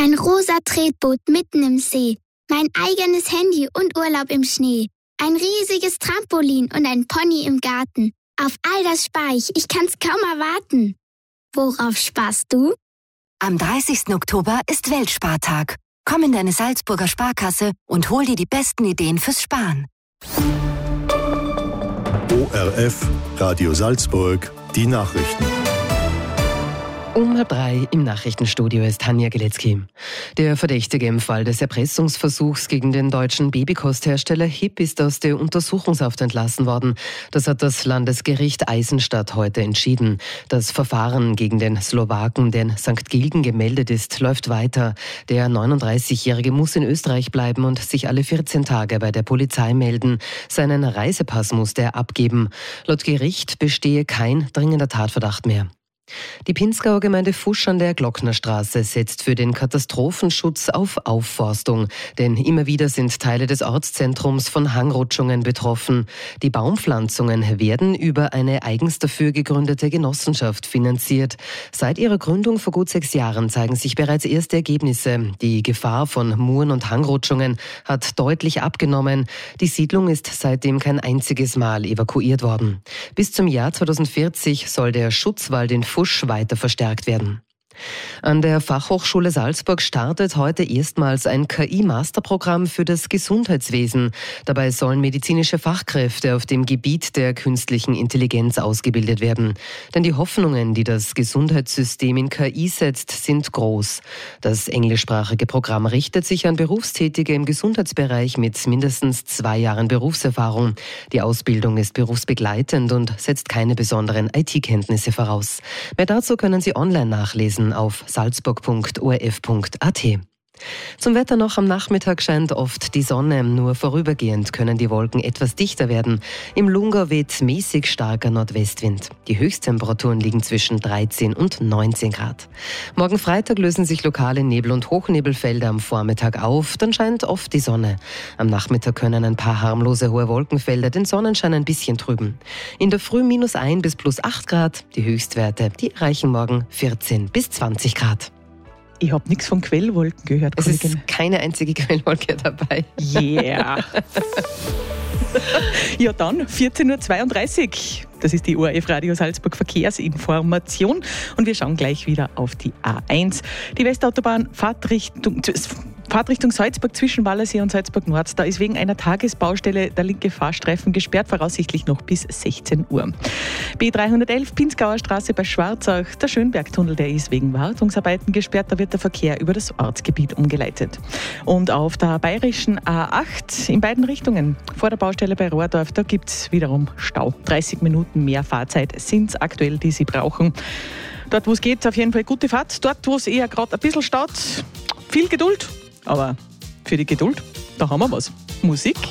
Ein rosa Tretboot mitten im See, mein eigenes Handy und Urlaub im Schnee. Ein riesiges Trampolin und ein Pony im Garten. Auf all das spar ich kann's kaum erwarten. Worauf sparst du? Am 30. Oktober ist Weltspartag. Komm in deine Salzburger Sparkasse und hol dir die besten Ideen fürs Sparen. ORF, Radio Salzburg, die Nachrichten. Um 3 im Nachrichtenstudio ist Tanja Geletzky. Der Verdächtige im Fall des Erpressungsversuchs gegen den deutschen Babykosthersteller HIP ist aus der Untersuchungshaft entlassen worden. Das hat das Landesgericht Eisenstadt heute entschieden. Das Verfahren gegen den Slowaken, der in St. Gilgen gemeldet ist, läuft weiter. Der 39-Jährige muss in Österreich bleiben und sich alle 14 Tage bei der Polizei melden. Seinen Reisepass muss er abgeben. Laut Gericht bestehe kein dringender Tatverdacht mehr. Die Pinzgauer Gemeinde Fusch an der Glocknerstraße setzt für den Katastrophenschutz auf Aufforstung. Denn immer wieder sind Teile des Ortszentrums von Hangrutschungen betroffen. Die Baumpflanzungen werden über eine eigens dafür gegründete Genossenschaft finanziert. Seit ihrer Gründung vor gut 6 Jahren zeigen sich bereits erste Ergebnisse. Die Gefahr von Muren und Hangrutschungen hat deutlich abgenommen. Die Siedlung ist seitdem kein einziges Mal evakuiert worden. Bis zum Jahr 2040 soll der Schutzwall in Fusch weiter verstärkt werden. An der Fachhochschule Salzburg startet heute erstmals ein KI-Masterprogramm für das Gesundheitswesen. Dabei sollen medizinische Fachkräfte auf dem Gebiet der künstlichen Intelligenz ausgebildet werden. Denn die Hoffnungen, die das Gesundheitssystem in KI setzt, sind groß. Das englischsprachige Programm richtet sich an Berufstätige im Gesundheitsbereich mit mindestens 2 Jahren Berufserfahrung. Die Ausbildung ist berufsbegleitend und setzt keine besonderen IT-Kenntnisse voraus. Mehr dazu können Sie online nachlesen auf salzburg.orf.at. Zum Wetter noch: am Nachmittag scheint oft die Sonne, nur vorübergehend können die Wolken etwas dichter werden. Im Lungau weht mäßig starker Nordwestwind. Die Höchsttemperaturen liegen zwischen 13 und 19 Grad. Morgen Freitag lösen sich lokale Nebel- und Hochnebelfelder am Vormittag auf, dann scheint oft die Sonne. Am Nachmittag können ein paar harmlose hohe Wolkenfelder den Sonnenschein ein bisschen trüben. In der Früh -1 bis +8 Grad, die Höchstwerte, die erreichen morgen 14 bis 20 Grad. Ich habe nichts von Quellwolken gehört. Es ist keine einzige Quellwolke dabei. Yeah. Ja dann, 14.32 Uhr. Das ist die ORF Radio Salzburg Verkehrsinformation. Und wir schauen gleich wieder auf die A1. Die Westautobahn Fahrtrichtung Salzburg zwischen Wallersee und Salzburg Nord. Da ist wegen einer Tagesbaustelle der linke Fahrstreifen gesperrt, voraussichtlich noch bis 16 Uhr. B311 Pinzgauer Straße bei Schwarzach. Der Schönbergtunnel, der ist wegen Wartungsarbeiten gesperrt. Da wird der Verkehr über das Ortsgebiet umgeleitet. Und auf der bayerischen A8 in beiden Richtungen vor der Baustelle bei Rohrdorf, da gibt es wiederum Stau. 30 Minuten mehr Fahrzeit sind es aktuell, die Sie brauchen. Dort, wo es geht, auf jeden Fall gute Fahrt. Dort, wo es eher gerade ein bisschen staut, viel Geduld. Aber für die Geduld, da haben wir was. Musik.